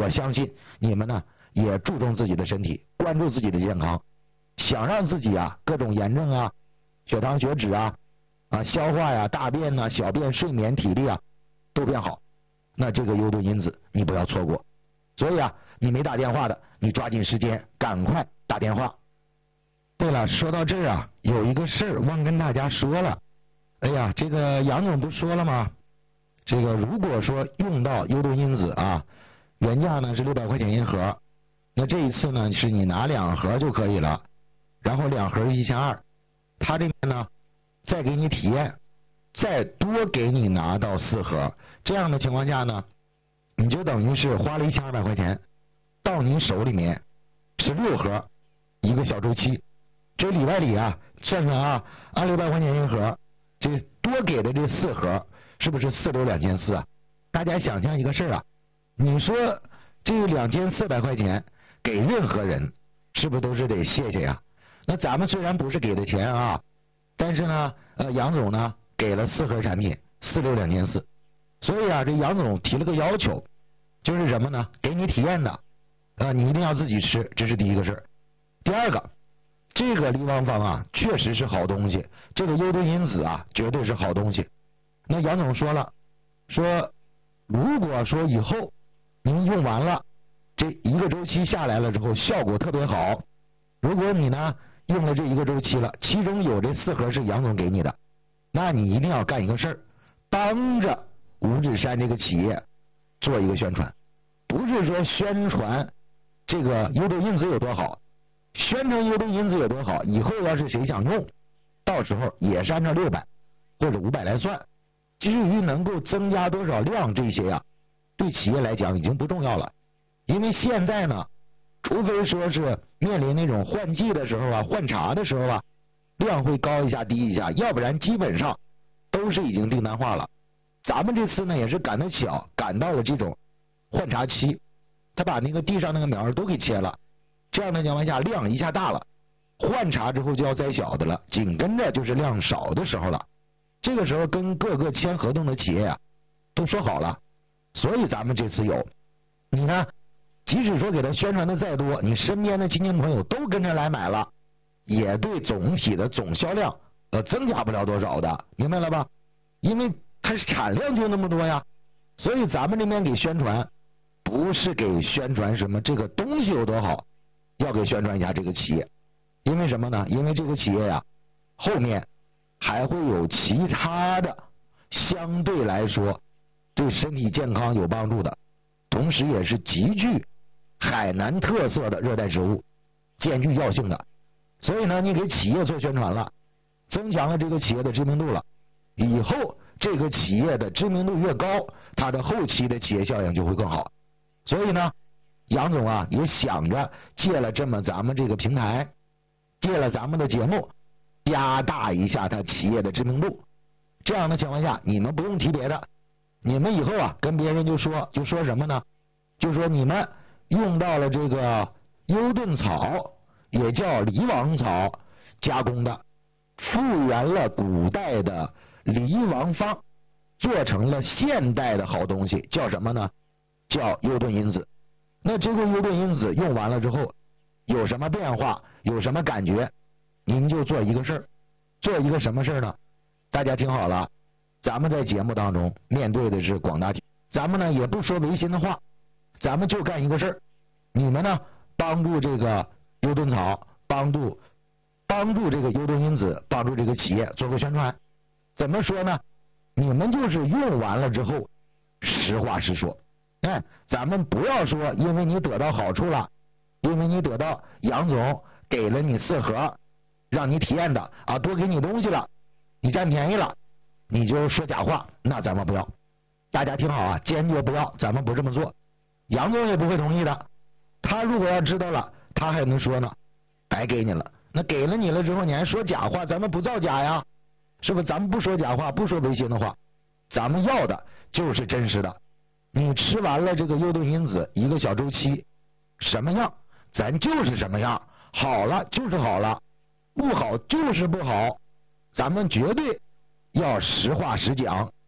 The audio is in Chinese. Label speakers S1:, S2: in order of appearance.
S1: 我相信你们呢也注重自己的身体，关注自己的健康，想让自己啊各种炎症啊、血糖血脂啊、消化呀、大便呐、小便、睡眠、体力啊都变好，那这个优盾因子你不要错过。所以啊，你没打电话的，你抓紧时间赶快打电话。对了，说到这儿啊，有一个事儿忘跟大家说了。哎呀，这个杨总不说了吗？这个如果说用到优盾因子啊，原价呢是600块钱一盒，那这一次呢是你拿2盒就可以了，然后2盒1200，他这边呢再给你体验，再多给你拿到4盒，这样的情况下呢，你就等于是花了1200块钱，到你手里面是6盒，一个小周期。这里外里啊，算算啊，按600块钱一盒，这多给的这4盒，是不是4六2400啊？大家想象一个事儿啊，你说这2400块钱给任何人，是不是都是得谢谢呀？那咱们虽然不是给的钱啊，但是呢，杨总呢给了4盒产品，4六2400，所以啊，这杨总提了个要求，就是什么呢？给你体验的，你一定要自己吃，这是第一个事儿。第二个，这个利旺方啊，确实是好东西，这个优盾因子啊，绝对是好东西。那杨总说了，说如果说以后您用完了，这一个周期下来了之后，效果特别好。如果你呢用了这一个周期了，其中有这4盒是杨总给你的，那你一定要干一个事儿，帮着五指山这个企业做一个宣传，不是说宣传这个优盾因子有多好。宣传优盾因子有多好，以后要是谁想用，到时候也是按照600或者500来算。至于能够增加多少量，这些呀，对企业来讲已经不重要了。因为现在呢，除非说是面临那种换季的时候啊、换茶的时候啊，量会高一下低一下，要不然基本上都是已经订单化了。咱们这次呢也是赶得巧，赶到了这种换茶期，他把那个地上那个苗都给切了。这样的情况下，量一下大了，换茶之后就要摘小的了，紧跟着就是量少的时候了。这个时候跟各个签合同的企业啊都说好了，所以咱们这次有。你呢，即使说给他宣传的再多，你身边的亲戚朋友都跟着来买了，也对总体的总销量增加不了多少的，明白了吧？因为它产量就那么多呀，所以咱们这边给宣传，不是给宣传什么这个东西有多好，要给宣传一下这个企业。因为什么呢？因为这个企业呀，后面还会有其他的相对来说对身体健康有帮助的，同时也是极具海南特色的热带植物，兼具药性的。所以呢，你给企业做宣传了，增强了这个企业的知名度了，以后这个企业的知名度越高，它的后期的企业效应就会更好。所以呢，杨总啊也想着借了这么咱们这个平台，借了咱们的节目，加大一下他企业的知名度。这样的情况下，你们不用提别的，你们以后啊跟别人就说什么呢？就说你们用到了这个优盾草，也叫梨王草加工的，复原了古代的梨王方，做成了现代的好东西，叫什么呢？叫优盾因子。那这个优盾因子用完了之后，有什么变化，有什么感觉，您就做一个事儿。做一个什么事儿呢？大家听好了，咱们在节目当中面对的是广大，咱们呢也不说违心的话，咱们就干一个事儿。你们呢帮助这个优盾草，帮助这个优盾因子，帮助这个企业做个宣传。怎么说呢？你们就是用完了之后实话实说。咱们不要说因为你得到好处了，因为你得到杨总给了你4盒让你体验的啊，多给你东西了，你占便宜了，你就说假话，那咱们不要。大家听好啊，坚决不要，咱们不这么做。杨总也不会同意的，他如果要知道了，他还能说呢，白给你了。那给了你了之后，你还说假话，咱们不造假呀，是不是？咱们不说假话，不说违心的话，咱们要的就是真实的。你吃完了这个优盾因子一个小周期，什么样咱就是什么样，好了就是好了，不好就是不好，咱们绝对要实话实讲。